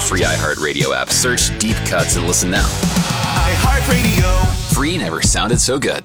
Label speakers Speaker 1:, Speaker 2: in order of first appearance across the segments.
Speaker 1: free iHeartRadio app. Search Deep Cuts and listen now.
Speaker 2: iHeartRadio.
Speaker 1: Free never sounded so good.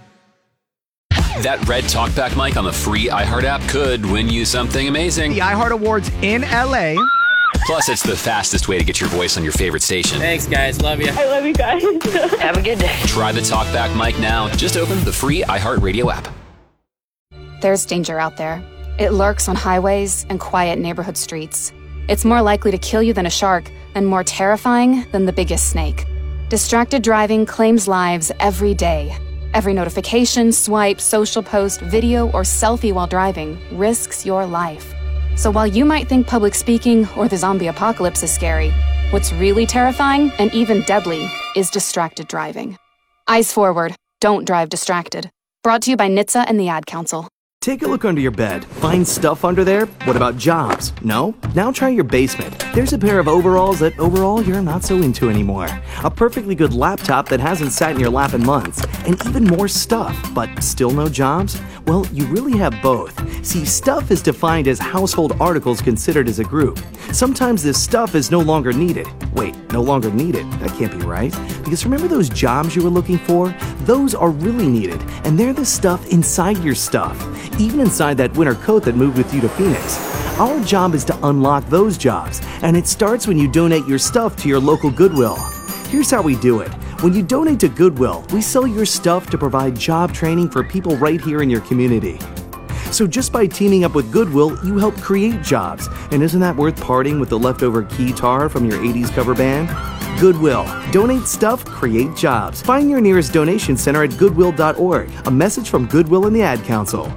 Speaker 1: That red talkback mic on the free iHeart app could win you something amazing.
Speaker 3: The iHeart Awards in LA.
Speaker 1: Plus, it's the fastest way to get your voice on your favorite station.
Speaker 4: Thanks, guys. Love you.
Speaker 5: I love you guys.
Speaker 6: Have a good day.
Speaker 1: Try the talkback mic now. Just open the free iHeartRadio app.
Speaker 7: There's danger out there. It lurks on highways and quiet neighborhood streets. It's more likely to kill you than a shark, and more terrifying than the biggest snake. Distracted driving claims lives every day. Every notification, swipe, social post, video, or selfie while driving risks your life. So while you might think public speaking or the zombie apocalypse is scary, what's really terrifying and even deadly is distracted driving. Eyes forward. Don't drive distracted. Brought to you by NHTSA and the Ad Council.
Speaker 8: Take a look under your bed. Find stuff under there? What about jobs? No? Now try your basement. There's a pair of overalls that overall you're not so into anymore. A perfectly good laptop that hasn't sat in your lap in months. And even more stuff, but still no jobs? Well, you really have both. See, stuff is defined as household articles considered as a group. Sometimes this stuff is no longer needed. Wait, no longer needed? That can't be right. Because remember those jobs you were looking for? Those are really needed, and they're the stuff inside your stuff. Even inside that winter coat that moved with you to Phoenix. Our job is to unlock those jobs, and it starts when you donate your stuff to your local Goodwill. Here's how we do it. When you donate to Goodwill, we sell your stuff to provide job training for people right here in your community. So just by teaming up with Goodwill, you help create jobs. And isn't that worth parting with the leftover keytar from your 80s cover band? Goodwill. Donate stuff, create jobs. Find your nearest donation center at goodwill.org. A message from Goodwill and the Ad Council.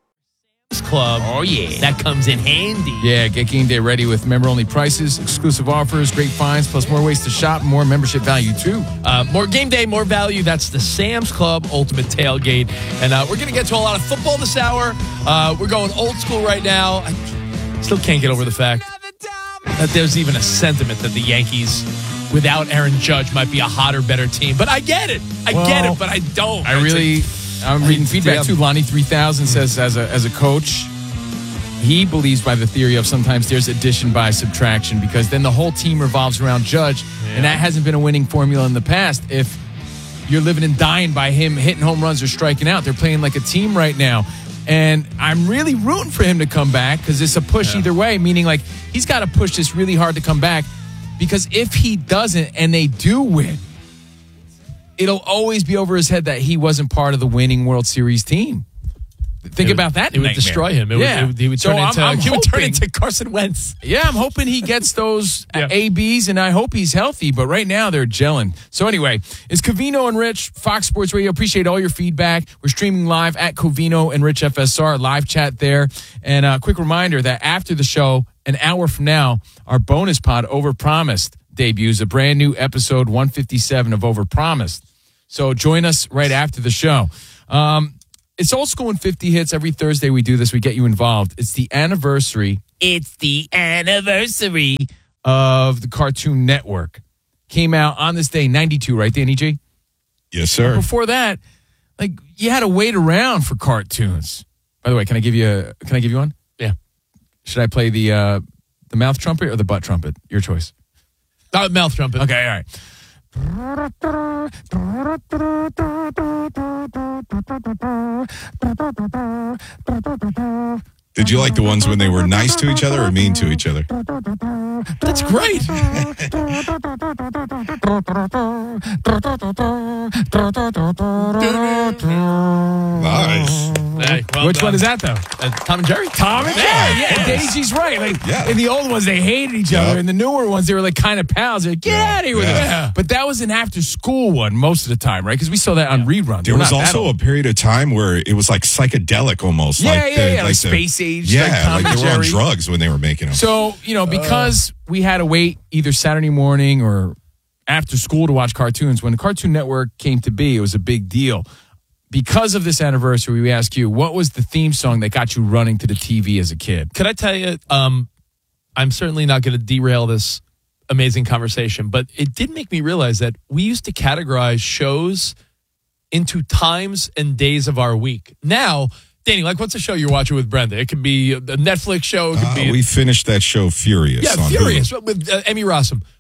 Speaker 4: Club. Oh, yeah. That comes in handy.
Speaker 9: Yeah, get game day ready with member-only prices, exclusive offers, great finds, plus more ways to shop, more membership value, too.
Speaker 4: More game day, more value. That's the Sam's Club Ultimate Tailgate. And we're going to get to a lot of football this hour. We're going old school right now. I still can't get over the fact that there's even a sentiment that the Yankees, without Aaron Judge, might be a hotter, better team. But I get it. I get it, but I don't.
Speaker 9: I'm reading feedback too. Lonnie 3000 says as a coach, he believes by the theory of sometimes there's addition by subtraction, because then the whole team revolves around Judge, and that hasn't been a winning formula in the past. If you're living and dying by him hitting home runs or striking out, they're playing like a team right now. And I'm really rooting for him to come back, because it's a push either way, meaning like he's got to push this really hard to come back, because if he doesn't and they do win, it'll always be over his head that he wasn't part of the winning World Series team. Think about that.
Speaker 4: It would destroy him. He would turn into Carson Wentz.
Speaker 9: Yeah, I'm hoping he gets those ABs, and I hope he's healthy. But right now, they're gelling. So anyway, it's Covino and Rich, Fox Sports Radio. Appreciate all your feedback. We're streaming live at Covino and Rich FSR, live chat there. And a quick reminder that after the show, an hour from now, our bonus pod, Overpromised, debuts. A brand new episode 157 of Overpromised. So join us right after the show. It's Old School and 50 Hits. Every Thursday we do this. We get you involved. It's the anniversary.
Speaker 4: It's the anniversary
Speaker 9: of the Cartoon Network. Came out on this day, 92, right, Danny G?
Speaker 10: Yes, sir.
Speaker 9: But before that, like, you had to wait around for cartoons. By the way, can I give you one?
Speaker 4: Yeah.
Speaker 9: Should I play the mouth trumpet or the butt trumpet? Your choice.
Speaker 4: Mouth trumpet.
Speaker 9: Okay, all right.
Speaker 10: Did you like the ones when they were nice to each other or mean to each other?
Speaker 4: That's great.
Speaker 10: Nice.
Speaker 4: Hey, well
Speaker 9: Which
Speaker 4: done.
Speaker 9: one is that, though?
Speaker 4: Tom and Jerry?
Speaker 9: Tom and Jerry. Yeah, Daisy's right. Like, in the old ones, they hated each other. In the newer ones, they were like kind of pals. They're like, get out of here with it. But that was an after-school one most of the time, right? Because we saw that on reruns.
Speaker 10: There was also a period of time where it was like psychedelic almost.
Speaker 9: Like space age.
Speaker 10: Yeah,
Speaker 9: Tom
Speaker 10: like
Speaker 9: and
Speaker 10: they were on
Speaker 9: Jerry.
Speaker 10: drugs when they were making them.
Speaker 9: So, because we had to wait either Saturday morning or after school to watch cartoons, when the Cartoon Network came to be, it was a big deal. Because of this anniversary, we ask you, what was the theme song that got you running to the TV as a kid?
Speaker 4: Could I tell you, I'm certainly not going to derail this amazing conversation, but it did make me realize that we used to categorize shows into times and days of our week. Now, Danny, like, what's a show you're watching with Brenda? It could be a Netflix show. It could be
Speaker 10: we finished that show Furious.
Speaker 4: Yeah,
Speaker 10: on
Speaker 4: Furious
Speaker 10: Hulu.
Speaker 4: with Emmy Rossum.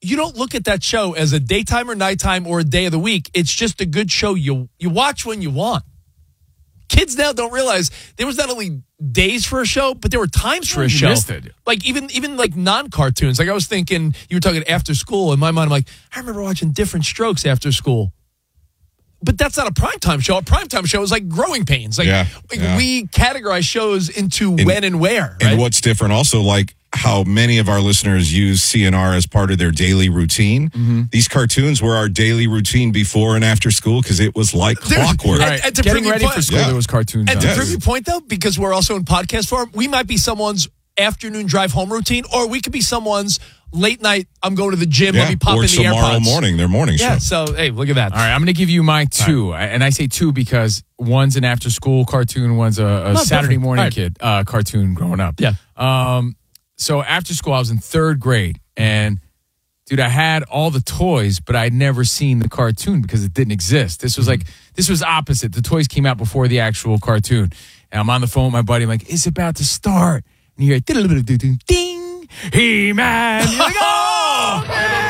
Speaker 4: you don't look at that show as a daytime or nighttime or a day of the week. It's just a good show you watch when you want. Kids now don't realize there was not only days for a show, but there were times for a show.
Speaker 9: Missed it.
Speaker 4: Like even like non-cartoons. Like I was thinking, you were talking after school. In my mind, I'm like, I remember watching Different Strokes after school. But that's not a primetime show. A primetime show is like Growing Pains. Like we categorize shows into when and where. Right?
Speaker 10: And what's different also, like how many of our listeners use CNR as part of their daily routine. Mm-hmm. These cartoons were our daily routine before and after school because it was like clockwork.
Speaker 4: And to
Speaker 9: Getting
Speaker 4: prove
Speaker 9: ready
Speaker 4: your
Speaker 9: for school, there was cartoons.
Speaker 4: And
Speaker 9: on.
Speaker 4: to prove your point, though, because we're also in podcast form, we might be someone's afternoon drive home routine, or we could be someone's late night, I'm going to the gym, let me pop in the AirPods.
Speaker 10: Or tomorrow morning, their morning show.
Speaker 4: Yeah, so, hey, look at that.
Speaker 9: All right, I'm going to give you my two. Right. And I say two because one's an after-school cartoon, one's a Saturday morning kid cartoon growing up.
Speaker 4: Yeah.
Speaker 9: So after school, I was in third grade. And, dude, I had all the toys, but I'd never seen the cartoon because it didn't exist. This was this was opposite. The toys came out before the actual cartoon. And I'm on the phone with my buddy. I'm like, it's about to start. And you hear ding. He-Man. You're like, oh,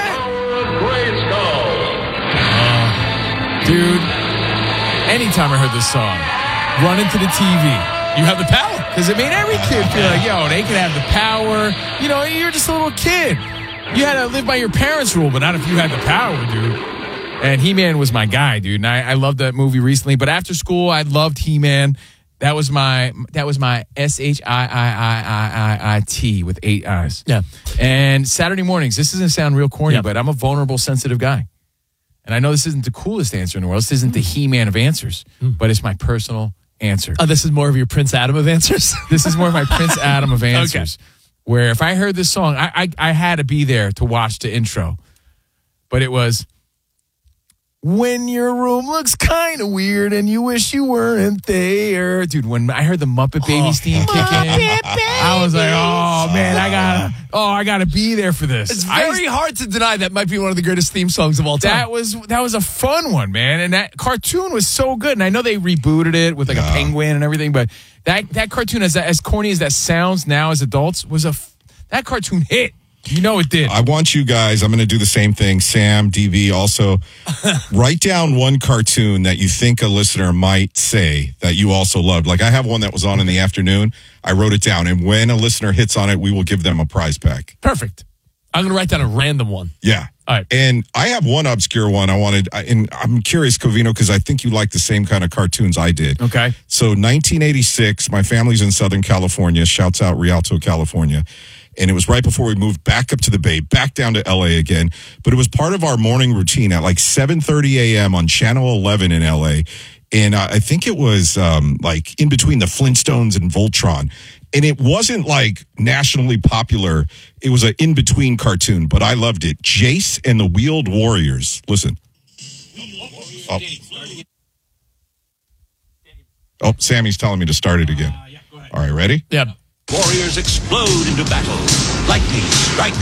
Speaker 9: dude, anytime I heard this song, run into the TV.
Speaker 4: You have the power.
Speaker 9: Because it made every kid feel like, yo, they could have the power. You know, you're just a little kid. You had to live by your parents' rule, but not if you had the power, dude. And He-Man was my guy, dude. And I loved that movie recently. But after school, I loved He-Man. That was my SHIIIIIT with 8 eyes.
Speaker 4: Yeah.
Speaker 9: And Saturday mornings, this doesn't sound real corny, but I'm a vulnerable, sensitive guy. And I know this isn't the coolest answer in the world. This isn't the He-Man of answers, but it's my personal answer.
Speaker 4: Oh, this is more of your Prince Adam of answers?
Speaker 9: This is more of my Prince Adam of answers. Okay. Where if I heard this song, I had to be there to watch the intro. But it was, when your room looks kind of weird and you wish you weren't there. Dude, when I heard the Muppet Babies theme kick in, I was like, oh, man, I gotta be there for this.
Speaker 4: It's very hard to deny that might be one of the greatest theme songs of all time.
Speaker 9: That was a fun one, man. And that cartoon was so good. And I know they rebooted it with like a penguin and everything, but that cartoon, as corny as that sounds now as adults, that cartoon hit. You know it did.
Speaker 10: I want you guys, I'm going to do the same thing. Sam, DV, also, write down one cartoon that you think a listener might say that you also loved. Like I have one that was on in the afternoon. I wrote it down. And when a listener hits on it, we will give them a prize pack.
Speaker 4: Perfect. I'm going to write down a random one.
Speaker 10: Yeah.
Speaker 4: All right.
Speaker 10: And I have one obscure one I wanted. And I'm curious, Covino, because I think you like the same kind of cartoons I did.
Speaker 9: Okay.
Speaker 10: So 1986, my family's in Southern California. Shouts out Rialto, California. And it was right before we moved back up to the Bay, back down to LA again. But it was part of our morning routine at like 7:30 a.m. on Channel 11 in LA. And I think it was like in between the Flintstones and Voltron. And it wasn't like nationally popular. It was an in-between cartoon, but I loved it. Jace and the Wheeled Warriors. Listen. Oh, Sammy's telling me to start it again. All right, ready?
Speaker 4: Yeah.
Speaker 2: Warriors explode into battle. Lightning strikes